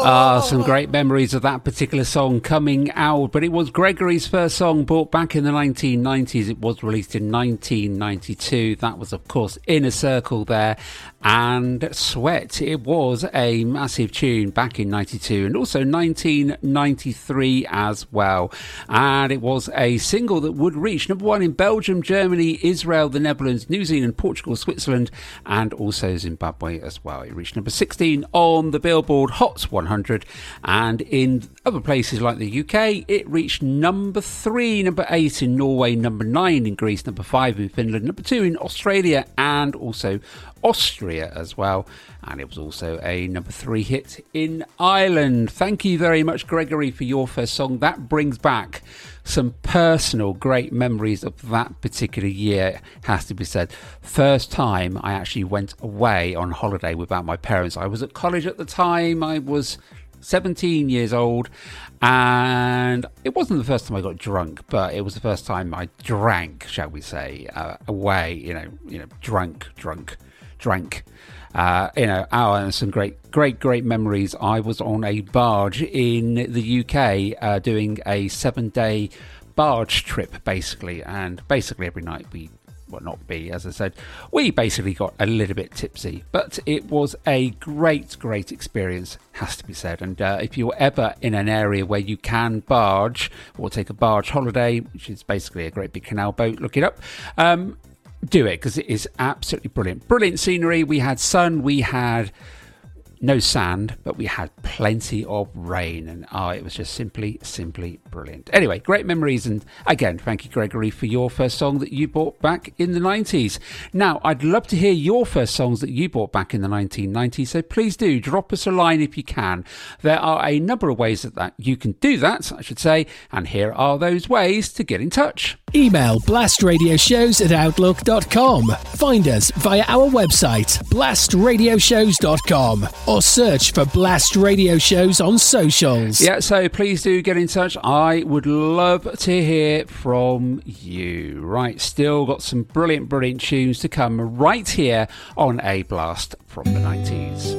Some great memories of that particular song coming out, but it was Gregory's first song brought back in the 1990s. It was released in 1992. That was, of course, Inner Circle there, and Sweat. It was a massive tune back in 92 and also 1993 as well. And it was a single that would reach number one in Belgium, Germany, Israel, the Netherlands, New Zealand, Portugal, Switzerland, and also Zimbabwe as well. It reached number 16 on the Billboard Hot 100, and in other places like the UK, it reached number 3, number 8 in Norway, number 9 in Greece, number 5 in Finland, number 2 in Australia, and also Austria as well. And it was also a number 3 hit in Ireland. Thank you very much, Gregory, for your first song. That brings back some personal great memories of that particular year, has to be said. First time I actually went away on holiday without my parents. I was at college at the time. I was 17 years old, and it wasn't the first time I got drunk, but it was the first time I drank, shall we say, away, drank. And some great memories. I was on a barge in the UK doing a 7-day barge trip, basically. And basically every night we basically got a little bit tipsy. But it was a great experience, has to be said. And if you're ever in an area where you can barge or take a barge holiday, which is basically a great big canal boat, look it up. Do it, because it is absolutely brilliant scenery. We had sun, we had no sand, but we had plenty of rain, and it was just simply brilliant. Anyway, great memories, and again, thank you, Gregory, for your first song that you brought back in the 90s. Now, I'd love to hear your first songs that you brought back in the 1990s, so please do drop us a line if you can. There are a number of ways that you can do that, I should say, and here are those ways to get in touch. Email blastradioshows@outlook.com. Find us via our website, blastradioshows.com, or search for Blast Radio Shows on socials. Yeah, so please do get in touch. I would love to hear from you. Right, still got some brilliant tunes to come right here on A Blast from the 90s.